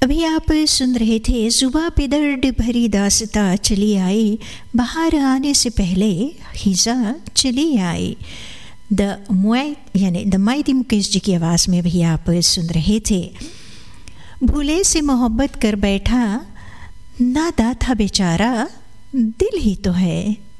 अभी आप सुन रहे थे जुबा पे दर्द भरी दास्ता चली आई, बाहर आने से पहले हिजा चली आई। द माइटी मुकेश जी की आवाज़ में भी आप सुन रहे थे। भूले से मोहब्बत कर बैठा, नादा था बेचारा, दिल ही तो है